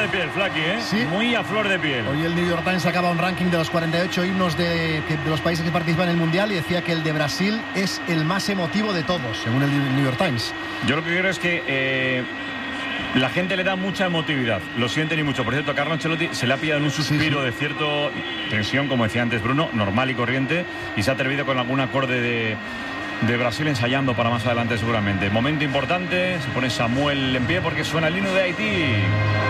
de piel, Flaky, ¿eh? Sí. Muy a flor de piel. Hoy el New York Times sacaba un ranking de los 48 himnos de los países que participan en el Mundial y decía que el de Brasil es el más emotivo de todos, según el New York Times. Yo lo que creo es que la gente le da mucha emotividad, lo sienten y mucho. Por cierto, Carlo Ancelotti se le ha pillado en un suspiro de cierta tensión, como decía antes Bruno, normal y corriente, y se ha atrevido con algún acorde de Brasil ensayando para más adelante seguramente. Momento importante, se pone Samuel en pie porque suena el himno de Haití.